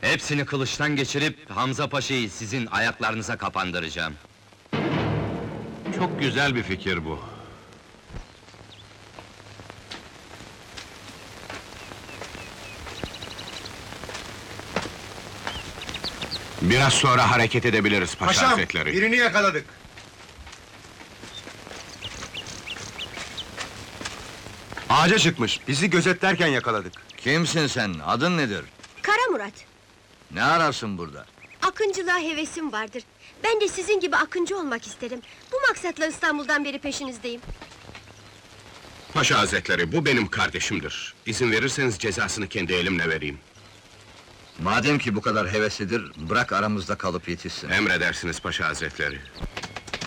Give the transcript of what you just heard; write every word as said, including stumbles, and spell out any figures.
Hepsini kılıçtan geçirip Hamza Paşa'yı sizin ayaklarınıza kapandıracağım. Çok güzel bir fikir bu. Biraz sonra hareket edebiliriz Paşa Paşam, Hazretleri. birini yakaladık. Ağaca çıkmış, bizi gözetlerken yakaladık. Kimsin sen? Adın nedir? Kara Murat, Ne ararsın burada? akıncılığa hevesim vardır. Ben de sizin gibi akıncı olmak isterim. Bu maksatla İstanbul'dan beri peşinizdeyim. Paşa Hazretleri, bu benim kardeşimdir. İzin verirseniz cezasını kendi elimle vereyim. Madem ki bu kadar heveslidir, bırak aramızda kalıp yetişsin. Emredersiniz Paşa Hazretleri.